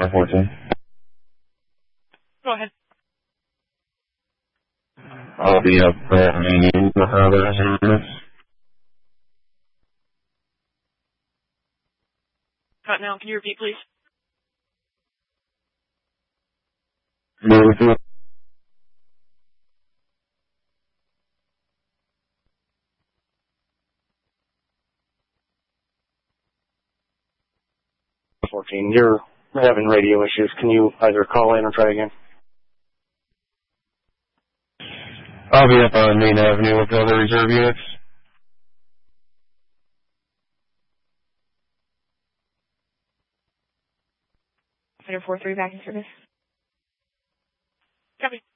Fighter 14. Go ahead. I'll be up at main with other units. Cut now. Can you repeat, please? Move to 14. You're having radio issues. Can you either call in or try again? I'll be up on Main Avenue with other reserve units. Fighter 4-3 back in service. Copy.